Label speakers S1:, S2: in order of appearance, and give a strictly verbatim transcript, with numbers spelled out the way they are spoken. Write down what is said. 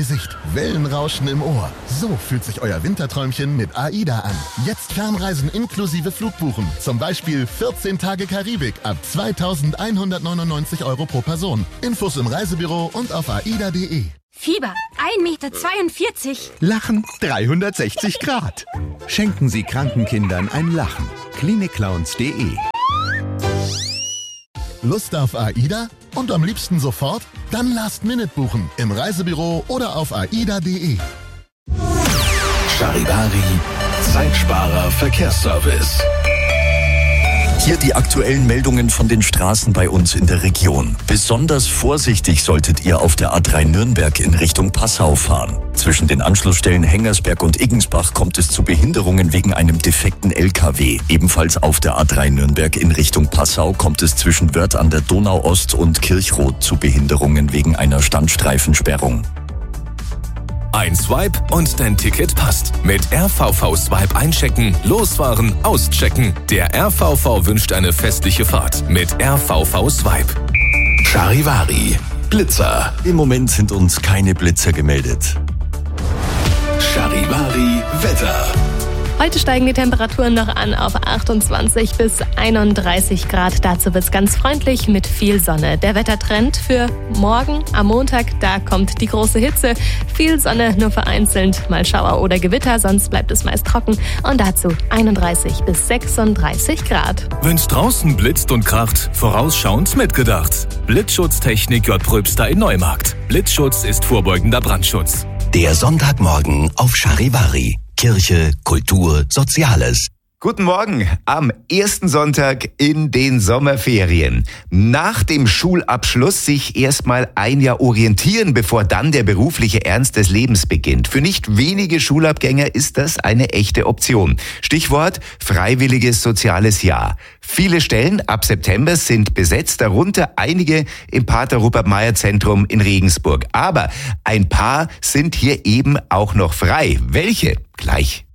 S1: Gesicht, Wellenrauschen im Ohr. So fühlt sich euer Winterträumchen mit AIDA an. Jetzt Fernreisen inklusive Flugbuchen. Zum Beispiel vierzehn Tage Karibik ab zweitausendeinhundertneunundneunzig Euro pro Person. Infos im Reisebüro und auf aida punkt de.
S2: Fieber ein Meter zweiundvierzig.
S3: Lachen dreihundertsechzig Grad. Schenken Sie kranken Kindern ein Lachen. klinikclowns punkt de.
S1: Lust auf AIDA? Und am liebsten sofort? Dann Last Minute buchen. Im Reisebüro oder auf aida punkt de.
S4: Charivari, Zeitsparer Verkehrsservice.
S5: Hier die aktuellen Meldungen von den Straßen bei uns in der Region. Besonders vorsichtig solltet ihr auf der A drei Nürnberg in Richtung Passau fahren. Zwischen den Anschlussstellen Hengersberg und Iggensbach kommt es zu Behinderungen wegen einem defekten L K W. Ebenfalls auf der A drei Nürnberg in Richtung Passau kommt es zwischen Wörth an der Donau Ost und Kirchroth zu Behinderungen wegen einer Standstreifensperrung.
S4: Ein Swipe und dein Ticket passt. Mit R V V Swipe einchecken, losfahren, auschecken. Der R V V wünscht eine festliche Fahrt mit R V V Swipe. Charivari, Blitzer.
S5: Im Moment sind uns keine Blitzer gemeldet.
S4: Charivari, Wetter.
S6: Heute steigen die Temperaturen noch an auf achtundzwanzig bis einunddreißig Grad. Dazu wird's ganz freundlich mit viel Sonne. Der Wettertrend für morgen am Montag, da kommt die große Hitze. Viel Sonne, nur vereinzelt mal Schauer oder Gewitter, sonst bleibt es meist trocken. Und dazu einunddreißig bis sechsunddreißig Grad.
S4: Wenn's draußen blitzt und kracht, vorausschauend mitgedacht. Blitzschutztechnik J. Pröbster in Neumarkt. Blitzschutz ist vorbeugender Brandschutz.
S7: Der Sonntagmorgen auf Charivari. Kirche, Kultur, Soziales.
S8: Guten Morgen am ersten Sonntag in den Sommerferien. Nach dem Schulabschluss sich erstmal ein Jahr orientieren, bevor dann der berufliche Ernst des Lebens beginnt. Für nicht wenige Schulabgänger ist das eine echte Option. Stichwort freiwilliges soziales Jahr. Viele Stellen ab September sind besetzt, darunter einige im Pater Rupert Meyer Zentrum in Regensburg. Aber ein paar sind hier eben auch noch frei. Welche? Gleich.